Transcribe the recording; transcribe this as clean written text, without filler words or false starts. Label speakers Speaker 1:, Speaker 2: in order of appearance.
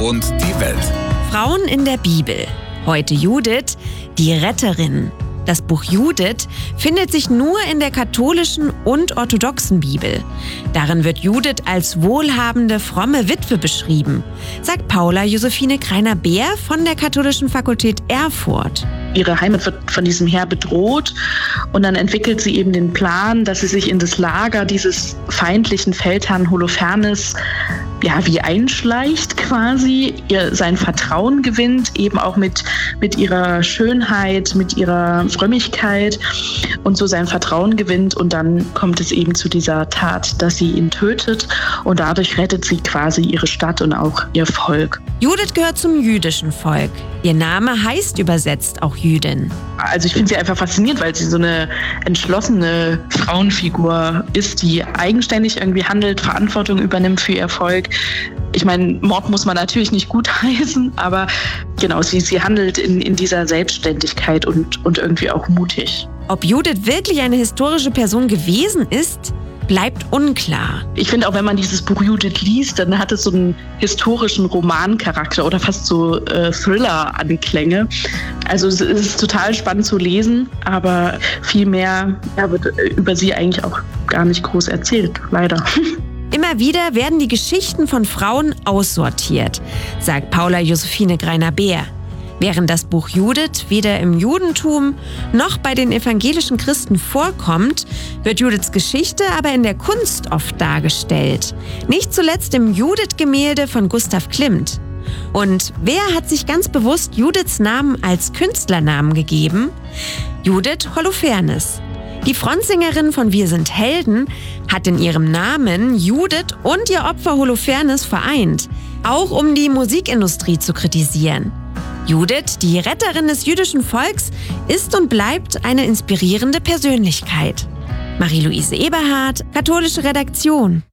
Speaker 1: und die Welt.
Speaker 2: Frauen in der Bibel. Heute Judith, die Retterin. Das Buch Judith findet sich nur in der katholischen und orthodoxen Bibel. Darin wird Judith als wohlhabende, fromme Witwe beschrieben, sagt Paula Josephine Greiner-Beer von der Katholischen Fakultät Erfurt.
Speaker 3: Ihre Heimat wird von diesem Heer bedroht und dann entwickelt sie eben den Plan, dass sie sich in das Lager dieses feindlichen Feldherrn Holofernes wie einschleicht quasi, ihr sein Vertrauen gewinnt, eben auch mit ihrer Schönheit, mit ihrer Frömmigkeit und so sein Vertrauen gewinnt und dann kommt es eben zu dieser Tat, dass sie ihn tötet und dadurch rettet sie quasi ihre Stadt und auch ihr Volk.
Speaker 2: Judith gehört zum jüdischen Volk. Ihr Name heißt übersetzt auch Jüdin.
Speaker 3: Also ich finde sie einfach faszinierend, weil sie so eine entschlossene Frauenfigur ist, die eigenständig irgendwie handelt, Verantwortung übernimmt für ihr Volk. Ich meine, Mord muss man natürlich nicht gutheißen, aber genau, sie handelt in dieser Selbstständigkeit und irgendwie auch mutig.
Speaker 2: Ob Judith wirklich eine historische Person gewesen ist, bleibt unklar.
Speaker 3: Ich finde auch, wenn man dieses Buch Judith liest, dann hat es so einen historischen Romancharakter oder fast so Thriller-Anklänge. Also es ist total spannend zu lesen, aber viel mehr wird über sie eigentlich auch gar nicht groß erzählt, leider.
Speaker 2: Immer wieder werden die Geschichten von Frauen aussortiert, sagt Paula Josephine Greiner-Beer. Während das Buch Judith weder im Judentum noch bei den evangelischen Christen vorkommt, wird Judiths Geschichte aber in der Kunst oft dargestellt. Nicht zuletzt im Judith-Gemälde von Gustav Klimt. Und wer hat sich ganz bewusst Judiths Namen als Künstlernamen gegeben? Judith Holofernes. Die Frontsängerin von Wir sind Helden hat in ihrem Namen Judith und ihr Opfer Holofernes vereint, auch um die Musikindustrie zu kritisieren. Judith, die Retterin des jüdischen Volks, ist und bleibt eine inspirierende Persönlichkeit. Marie-Louise Eberhardt, Katholische Redaktion.